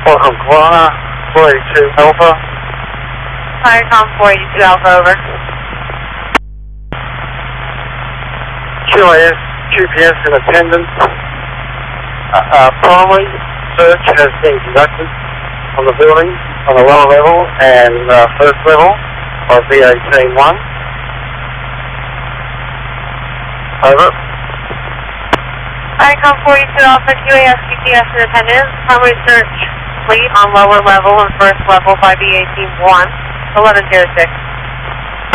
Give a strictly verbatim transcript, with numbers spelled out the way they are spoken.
Welcome, Kwana, four eighty-two Alpha. Viacom four eighty-two Alpha, over. Q A S, G P S in attendance. Uh, uh, primary search has been conducted on the building on the lower level and uh, first level by V eighteen one. Over. Viacom four eighty-two Alpha, Q A S, G P S in attendance. Primary search complete on lower level and first level by V eighteen one. eleven zero six.